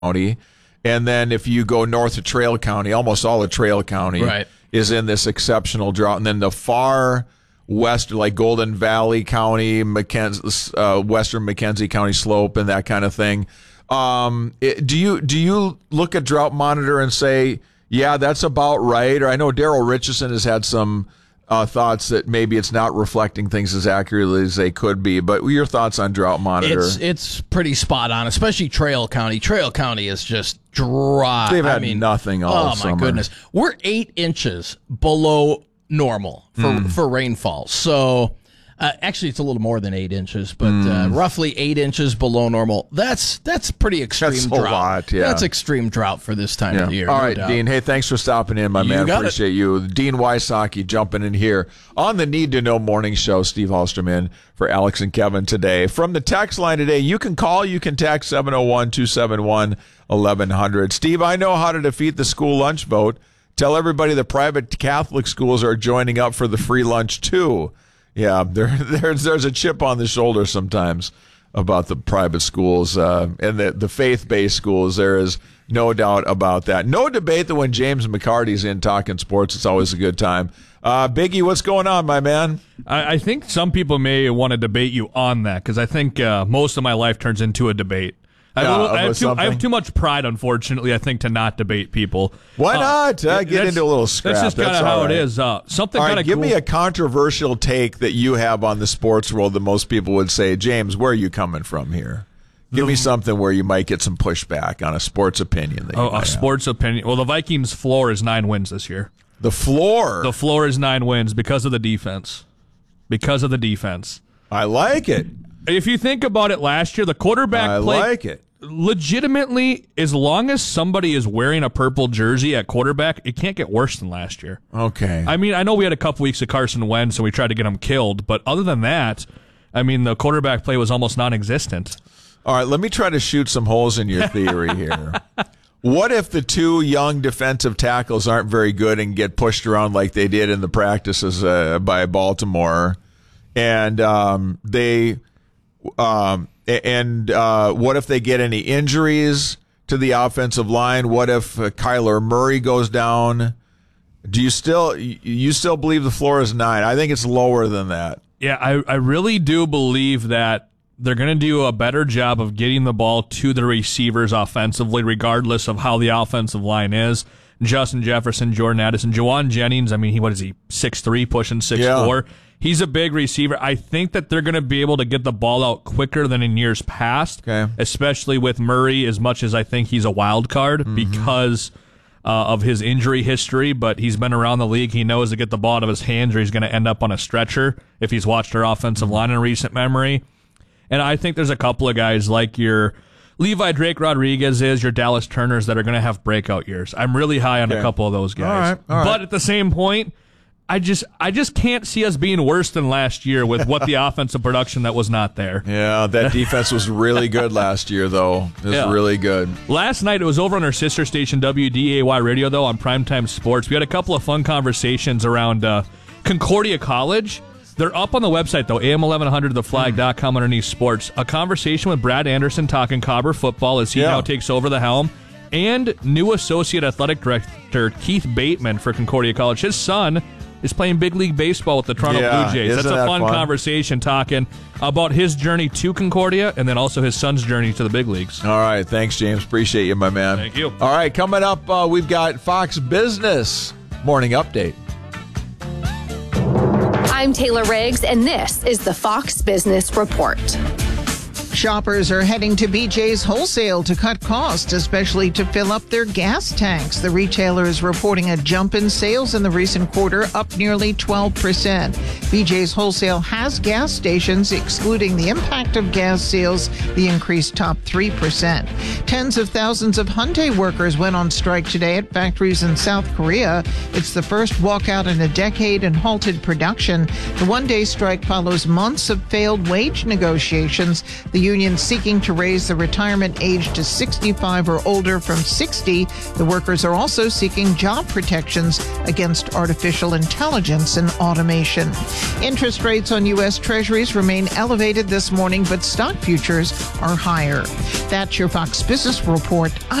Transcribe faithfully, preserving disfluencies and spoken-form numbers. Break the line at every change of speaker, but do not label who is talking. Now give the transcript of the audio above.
County. And then if you go north of Trail County, almost all of Trail County
right.
is in this exceptional drought. And then the far west, like Golden Valley County, McKenzie, uh, Western McKenzie County slope and that kind of thing. Um, it, do you do you look at Drought Monitor and say, yeah, that's about right? Or I know Daryl Richardson has had some uh, thoughts that maybe it's not reflecting things as accurately as they could be. But your thoughts on Drought Monitor?
It's it's pretty spot on, especially Trail County. Trail County is just dry.
They've had
I mean,
nothing all
oh
summer.
my goodness, we're eight inches below normal for
Mm.
for rainfall. So. Uh, actually, it's a little more than eight inches, but
Mm.
uh, roughly eight inches below normal. That's that's pretty extreme
That's a
drought.
lot, yeah.
That's extreme drought for this time
Yeah.
of year.
All
no
right,
doubt.
Dean. Hey, thanks for stopping in, my
You
man.
got it.
Appreciate you. Dean Wysocki jumping in here on the Need to Know Morning Show. Steve Hallstrom in for Alex and Kevin today. From the text line today, you can call, you can text seven oh one, two seven one, eleven hundred. Steve, I know how to defeat the school lunch vote. Tell everybody the private Catholic schools are joining up for the free lunch, too. Yeah, there, there's there's a chip on the shoulder sometimes about the private schools uh, and the, the faith-based schools. There is no doubt about that. No debate that when James McCarty's in talking sports, it's always a good time. Uh, Biggie, what's going on, my man?
I, I think some people may want to debate you on that because I think uh, most of my life turns into a debate. I,
Yeah,
have, a little- I, have too,
something?
I have too much pride, unfortunately, I think, to not debate people.
Why
Uh,
not? Uh, get
that's-
into a little scrap.
That's just kind
That's
of
all
how
right.
it is. Uh, something
All
kind
right,
of
give
cool.
me a controversial take that you have on the sports world that most people would say, James, where are you coming from here? Give me something where you might get some pushback on a sports opinion. That you
Oh,
might
a
have.
sports opinion. Well, the Vikings' floor is nine wins this year.
The floor.
The floor is nine wins because of the defense. Because of the defense.
I like it.
If you think about it last year, the quarterback
I
played
like it.
legitimately, as long as somebody is wearing a purple jersey at quarterback, it can't get worse than last year.
Okay.
I mean, I know we had a couple weeks of Carson Wentz, so we tried to get him killed, but other than that, I mean, the quarterback play was almost non-existent.
All right, let me try to shoot some holes in your theory here. What if the two young defensive tackles aren't very good and get pushed around like they did in the practices uh, by Baltimore, and um, they, um, and uh, what if they get any injuries to the offensive line? What if uh, Kyler Murray goes down? Do you still you still believe the floor is nine? I think it's lower than that.
Yeah, I, I really do believe that they're going to do a better job of getting the ball to the receivers offensively, regardless of how the offensive line is. Justin Jefferson, Jordan Addison, Juwan Jennings, I mean, he what is he, six three, pushing six four. Yeah. He's a big receiver. I think that they're going to be able to get the ball out quicker than in years past,
okay.
especially with Murray, as much as I think he's a wild card mm-hmm. because uh, of his injury history, but he's been around the league. He knows to get the ball out of his hands or he's going to end up on a stretcher if he's watched our offensive mm-hmm. line in recent memory. And I think there's a couple of guys like your Levi Drake Rodriguez is, your Dallas Turners that are going to have breakout years. I'm really high on okay. a couple of those guys.
All right, all right.
But at the same point, I just I just can't see us being worse than last year with what the offensive production that was not there.
Yeah, that defense was really good last year, though. It was yeah. really good.
Last night, it was over on our sister station, W D A Y Radio, though, on Primetime Sports. We had a couple of fun conversations around uh, Concordia College. They're up on the website, though, A M eleven hundred the flag dot com underneath sports. A conversation with Brad Anderson talking Cobber football as he yeah. now takes over the helm. And new Associate Athletic Director Keith Bateman for Concordia College. His son is playing big league baseball with the Toronto
yeah,
Blue Jays. That's a
that
fun,
fun
conversation talking about his journey to Concordia and then also his son's journey to the big leagues.
All right. Thanks, James. Appreciate you, my man.
Thank you.
All right. Coming up, uh, we've got Fox Business Morning Update.
I'm Taylor Riggs, and this is the Fox Business Report.
Shoppers are heading to B J's Wholesale to cut costs, especially to fill up their gas tanks. The retailer is reporting a jump in sales in the recent quarter, up nearly twelve percent. B J's Wholesale has gas stations, excluding the impact of gas sales. The increase topped three percent. Tens of thousands of Hyundai workers went on strike today at factories in South Korea. It's the first walkout in a decade and halted production. The one-day strike follows months of failed wage negotiations. The union seeking to raise the retirement age to sixty-five or older from sixty. The workers are also seeking job protections against artificial intelligence and automation. Interest rates on U S. Treasuries remain elevated this morning, but stock futures are higher. That's your Fox Business Report.